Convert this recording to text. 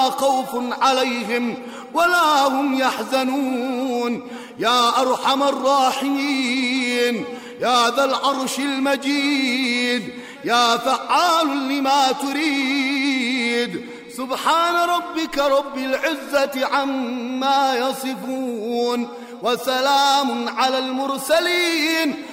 خوف عليهم ولا هم يحزنون. يا أرحم الراحمين، يا ذا العرش المجيد، يا فعال لما تريد. سبحان ربك رب العزة عما يصفون، وسلام على المرسلين،